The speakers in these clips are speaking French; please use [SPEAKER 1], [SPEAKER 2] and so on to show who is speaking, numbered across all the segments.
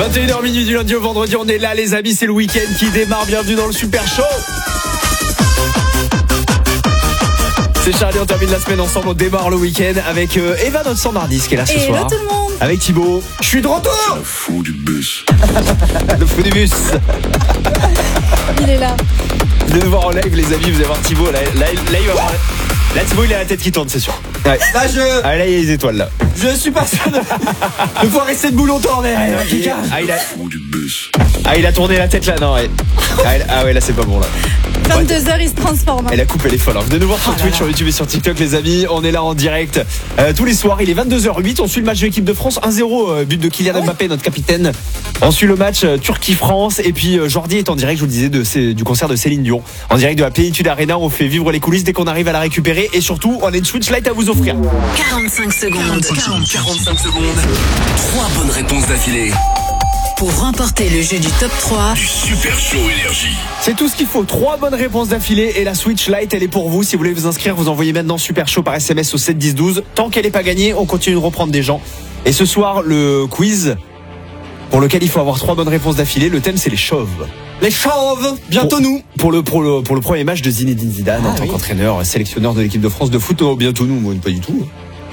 [SPEAKER 1] 21h minuit du lundi au vendredi, on est là les amis, c'est le week-end qui démarre, bienvenue dans le Super Show. C'est Charlie, on termine la semaine ensemble, on démarre le week-end avec Eva, notre standardiste qui est là ce soir.
[SPEAKER 2] Hello tout le monde.
[SPEAKER 1] Avec Thibaut, je suis de retour.
[SPEAKER 3] Le fou du bus.
[SPEAKER 1] Le fou du bus.
[SPEAKER 2] Il est là.
[SPEAKER 1] Venez nous voir en live les amis, vous allez voir Thibaut, là il va voir... Là Thibaut il a la tête qui tourne c'est sûr. Ouais.
[SPEAKER 4] Là
[SPEAKER 1] là il y a les étoiles là.
[SPEAKER 4] je suis pas sûr de pouvoir rester debout longtemps mais
[SPEAKER 3] Fou du bus.
[SPEAKER 1] Il a tourné la tête là, non ouais. Ouais là c'est pas bon là.
[SPEAKER 2] 22h, il se transforme.
[SPEAKER 1] Et la coupe elle est folle. Alors, venez nous voir sur Twitch, sur YouTube et sur TikTok les amis. On est là en direct tous les soirs. Il est 22h08. On suit le match de l'équipe de France 1-0, but de Kylian Mbappé, notre capitaine. On suit le match Turquie-France. Et puis Jordi est en direct, je vous le disais, du concert de Céline Dion. En direct de la Plénitude Arena. On fait vivre les coulisses dès qu'on arrive à la récupérer. Et surtout, on a une Switch Lite à vous offrir.
[SPEAKER 5] 45 secondes.
[SPEAKER 3] 45 secondes. 3 bonnes réponses d'affilée.
[SPEAKER 5] Pour remporter le jeu du top 3
[SPEAKER 3] Du Super Show Énergie.
[SPEAKER 1] C'est tout ce qu'il faut. 3 bonnes réponses d'affilée et la Switch Lite, elle est pour vous. Si vous voulez vous inscrire, vous envoyez maintenant Super Show par SMS au 7 10 12. Tant qu'elle n'est pas gagnée, on continue de reprendre des gens. Et ce soir, le quiz pour lequel il faut avoir 3 bonnes réponses d'affilée. Le thème, c'est les chauves.
[SPEAKER 4] les chauves, bientôt nous.
[SPEAKER 1] Pour le premier match de Zinedine Zidane en tant qu'entraîneur, sélectionneur de l'équipe de France de foot. Oh, bientôt nous, moi, pas du tout.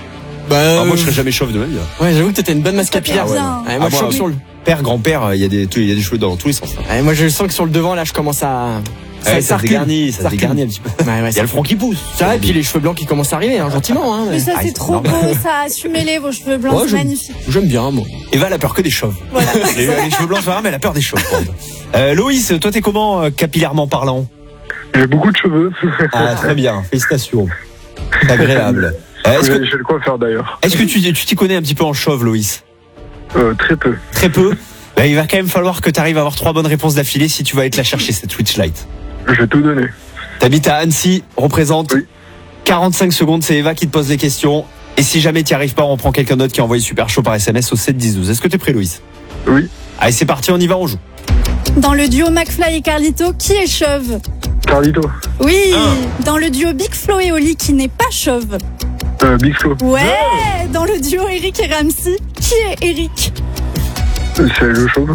[SPEAKER 1] Moi, je serais jamais chauve de ma vie.
[SPEAKER 4] Ouais, j'avoue que t'étais une bonne masse
[SPEAKER 2] Ça
[SPEAKER 4] capillaire.
[SPEAKER 2] fait bien.
[SPEAKER 4] Ouais, moi, je sens que sur le...
[SPEAKER 1] Père, grand-père, il y a des cheveux dans tous les sens.
[SPEAKER 4] Ouais, moi, je sens que sur le devant, là, je commence à...
[SPEAKER 1] Ça se
[SPEAKER 4] recule.
[SPEAKER 1] dégarnit, ça se dégarnit un petit peu.
[SPEAKER 4] Ouais,
[SPEAKER 1] Il y a le front qui pousse.
[SPEAKER 4] Ça, et puis les cheveux blancs qui commencent à arriver, hein, gentiment. Hein,
[SPEAKER 2] Mais ça, c'est
[SPEAKER 1] c'est
[SPEAKER 2] trop
[SPEAKER 1] normal.
[SPEAKER 2] beau, ça. Assumez-les, vos cheveux blancs,
[SPEAKER 4] Ouais,
[SPEAKER 2] c'est magnifique.
[SPEAKER 4] J'aime bien, moi.
[SPEAKER 1] Eva, elle a peur que des chauves.
[SPEAKER 2] Voilà.
[SPEAKER 1] Les cheveux blancs, ça va, mais elle a peur des chauves. Loïs, toi, t'es comment, capillairement parlant?
[SPEAKER 6] J'ai beaucoup de cheveux.
[SPEAKER 1] Ah, très bien. Félicitations. C'est agréable. Est-ce que
[SPEAKER 6] Je vais le coiffeur d'ailleurs.
[SPEAKER 1] tu t'y connais un petit peu en chauve, Loïs?
[SPEAKER 6] Très peu.
[SPEAKER 1] Très peu. Il va quand même falloir que tu arrives à avoir 3 bonnes réponses d'affilée si tu vas être la chercher, cette Switch Lite.
[SPEAKER 6] Je vais tout donner.
[SPEAKER 1] T'habites à Annecy, représente.
[SPEAKER 6] Oui.
[SPEAKER 1] 45 secondes, c'est Eva qui te pose les questions. Et si jamais t'y arrives pas, on prend quelqu'un d'autre qui a envoyé Super Show par SMS au 7 10 12. Est-ce que t'es prêt, Loïs?
[SPEAKER 6] Oui.
[SPEAKER 1] Allez, c'est parti, on y va, on joue.
[SPEAKER 2] Dans le duo McFly et Carlito, qui est chauve?
[SPEAKER 6] Carlito.
[SPEAKER 2] Oui. Dans le duo Big Flo et Oli, qui n'est pas chauve?
[SPEAKER 6] Big Flo.
[SPEAKER 2] Ouais. Dans le duo Eric et Ramsey, qui est Eric?
[SPEAKER 6] C'est le chauve.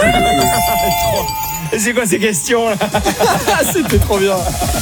[SPEAKER 1] C'est quoi ces questions là? C'était trop bien.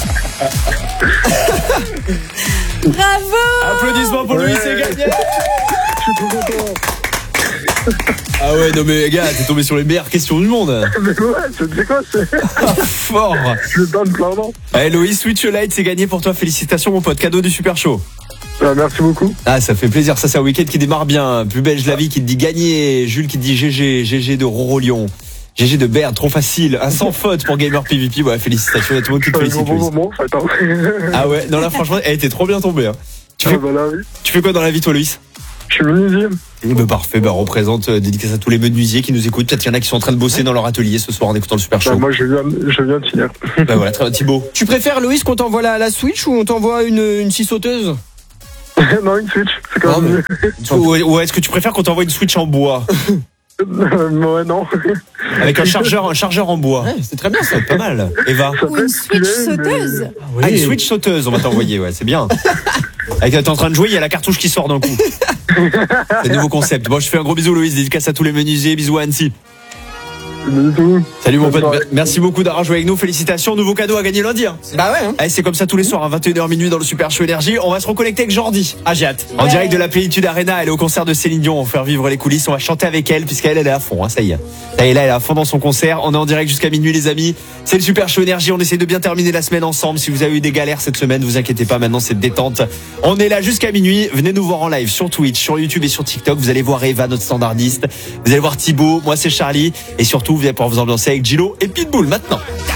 [SPEAKER 2] Bravo.
[SPEAKER 1] Applaudissements pour Loïs, c'est gagné.
[SPEAKER 6] Je suis trop content.
[SPEAKER 1] Ah ouais, non mais gars, t'es tombé sur les meilleures questions du monde.
[SPEAKER 6] Mais ouais, c'est quoi?
[SPEAKER 1] Fort.
[SPEAKER 6] Je donne plein d'an.
[SPEAKER 1] Allez, Loïs, Switch Lite, c'est gagné pour toi. Félicitations, mon pote. Cadeau du Super Show.
[SPEAKER 6] Merci beaucoup.
[SPEAKER 1] Ah, ça fait plaisir. Ça, c'est un week-end qui démarre bien. Plus belge la vie qui te dit gagner. Jules qui te dit GG de Roro Lyon. GG de Berne, trop facile. Un sans faute pour Gamer PvP. Ouais, félicitations. Il y a tout le monde qui te
[SPEAKER 6] C'est un
[SPEAKER 1] félicite,
[SPEAKER 6] bon
[SPEAKER 1] Loïs.
[SPEAKER 6] moment, en fait. Hein.
[SPEAKER 1] Ah ouais, non là, franchement, elle était trop bien tombée. Hein. Tu
[SPEAKER 6] Bah là, oui.
[SPEAKER 1] fais quoi dans la vie, toi, Loïs?
[SPEAKER 6] Je suis menuisier.
[SPEAKER 1] Parfait, représente, dédicace à tous les menuisiers qui nous écoutent. Peut-être qu'il y en a qui sont en train de bosser dans leur atelier ce soir en écoutant le Super Show.
[SPEAKER 6] Moi, je viens de finir.
[SPEAKER 1] Bah voilà, très bien, Thibaut.
[SPEAKER 4] Tu préfères, Loïs, qu'on t'envoie la Switch ou on t'envoie une scie sauteuse?
[SPEAKER 6] Non, une Switch. C'est quand même mieux.
[SPEAKER 1] Ou est-ce que tu préfères qu'on t'envoie une Switch en bois?
[SPEAKER 6] Ouais, non.
[SPEAKER 1] Avec un chargeur en bois.
[SPEAKER 4] Ouais, c'est très bien ça.
[SPEAKER 1] Pas mal. Eva.
[SPEAKER 6] Ça
[SPEAKER 2] Ou
[SPEAKER 6] peut
[SPEAKER 2] une
[SPEAKER 6] être
[SPEAKER 2] Switch
[SPEAKER 6] stylé, mais-
[SPEAKER 2] sauteuse.
[SPEAKER 1] Ah, une Switch sauteuse, on va t'envoyer, ouais, c'est bien. T'es en train de jouer, il y a la cartouche qui sort d'un coup. C'est un nouveau concept. Bon, je fais un gros bisou, Loïs, dédicace à tous les menuisiers, bisous à Annecy.
[SPEAKER 6] Bisous.
[SPEAKER 1] Salut mon
[SPEAKER 6] Bonne
[SPEAKER 1] pote,
[SPEAKER 6] soirée.
[SPEAKER 1] merci beaucoup d'avoir joué avec nous, félicitations, nouveau cadeau à gagner lundi. Hein.
[SPEAKER 4] Bah ouais, hein.
[SPEAKER 1] Allez, c'est comme ça tous les soirs, à 21h minuit dans le Super Show Énergie. On va se reconnecter avec Jordi. Ah, j'ai hâte. En direct de la Plénitude Arena, elle est au concert de Céline Dion. On va faire vivre les coulisses. On va chanter avec elle, puisqu'elle, elle est à fond. Hein, ça y est. Ça y est, là, elle est à fond dans son concert. On est en direct jusqu'à minuit, les amis. C'est le Super Show Énergie. On essaie de bien terminer la semaine ensemble. Si vous avez eu des galères cette semaine, vous inquiétez pas. Maintenant, c'est détente. On est là jusqu'à minuit. Venez nous voir en live sur Twitch, sur YouTube et sur TikTok. Vous allez voir Eva, notre standardiste. Vous allez voir Thibaut. Moi, c'est Charlie. Et surtout, vous allez pouvoir vous ambiancer avec Gilo et Pitbull maintenant.